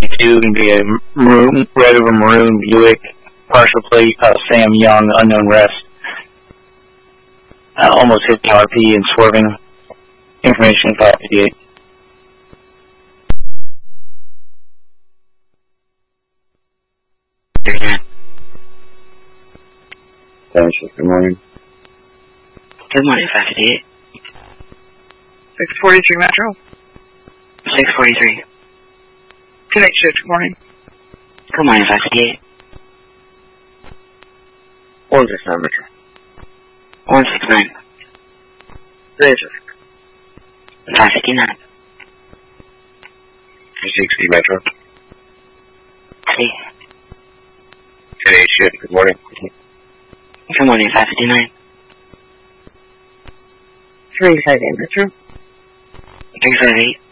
2 can be a maroon, red over maroon Buick, partial plate, Sam Young, unknown rest. Almost hit the RP and swerving. Information 558. Good morning. Good morning, 558. 643 Metro. 643. Connect shift, good morning. Good morning, 558. 169 Metro. 169. 559. 360 Metro. See. 10-8 shift, good morning. Good morning, 559. 358 Metro. 358.